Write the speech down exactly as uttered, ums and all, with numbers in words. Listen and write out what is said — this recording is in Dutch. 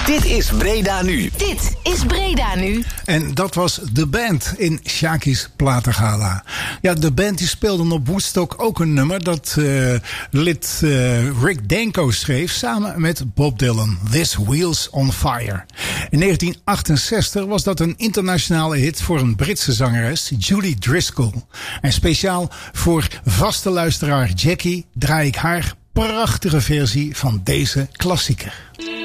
Dit is Breda Nu. Dit is Breda Nu. En dat was de band in Shaki's Platengala. Ja, de band die speelde op Woodstock ook een nummer dat uh, lid uh, Rick Danko schreef samen met Bob Dylan. This Wheels on Fire. In negentien achtenzestig was dat een internationale hit voor een Britse zangeres, Judy Driscoll. En speciaal voor vaste luisteraar Jackie draai ik haar prachtige versie van deze klassieker.